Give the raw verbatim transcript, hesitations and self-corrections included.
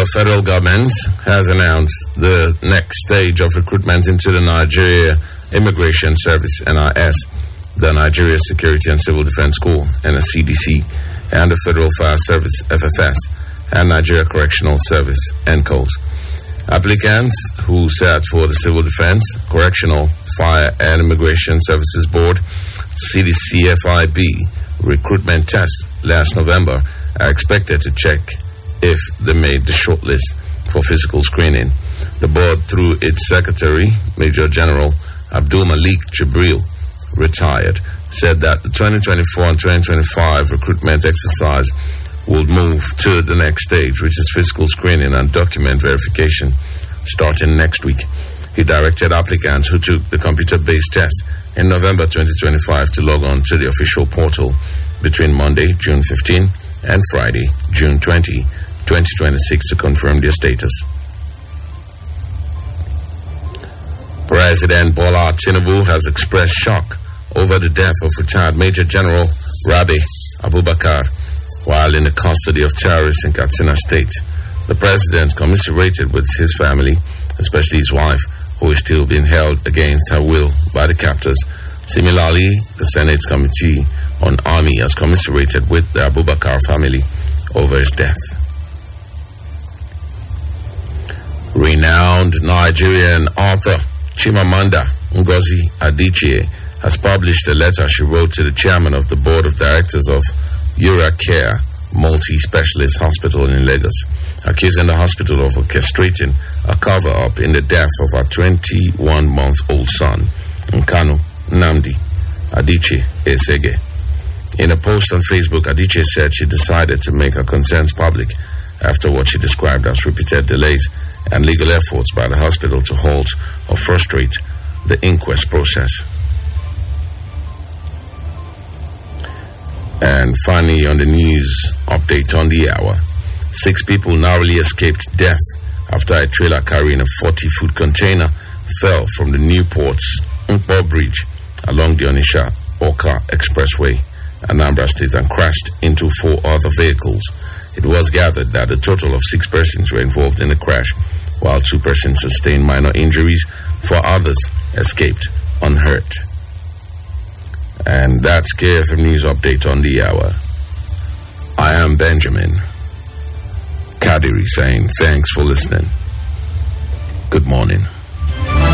The federal government has announced the next stage of recruitment into the Nigeria Immigration Service, N I S, the Nigeria Security and Civil Defense School, N S C D C, and the Federal Fire Service, F F S, and Nigeria Correctional Service, N C O S. Applicants who sat for the Civil Defense, Correctional, Fire, and Immigration Services Board, C D C F I B, recruitment test last November are expected to check if they made the shortlist for physical screening. The board, through its secretary, Major General Abdul Malik Jibril, retired, said that the twenty twenty-four and twenty twenty-five recruitment exercise will move to the next stage, which is physical screening and document verification, starting next week. He directed applicants who took the computer-based test in November twenty twenty-five to log on to the official portal between Monday, June fifteenth, and Friday, June twentieth, twenty twenty-six to confirm their status. President Bola Tinubu has expressed shock over the death of retired Major General Rabi Abubakar while in the custody of terrorists in Katsina State. The president commiserated with his family, especially his wife, who is still being held against her will by the captors. Similarly, the Senate Committee on Army has commiserated with the Abubakar family over his death. Renowned Nigerian author Chimamanda Ngozi Adichie has published a letter she wrote to the chairman of the board of directors of Ura Care Multi-Specialist Hospital in Lagos, accusing the hospital of orchestrating a cover-up in the death of her twenty-one-month-old son, Nkanu Nnamdi Adichie Esege. In a post on Facebook, Adichie said she decided to make her concerns public after what she described as repeated delays and legal efforts by the hospital to halt or frustrate the inquest process. And finally, on the news update on the hour, six people narrowly escaped death after a trailer carrying a forty-foot container fell from the Newport's Nkpo Bridge along the Onitsha-Awka Expressway, Anambra State, and crashed into four other vehicles. It was gathered that a total of six persons were involved in the crash, while two persons sustained minor injuries, four others escaped unhurt. And that's K F M News Update on the hour. I am Benjamin Kadiri saying thanks for listening. Good morning.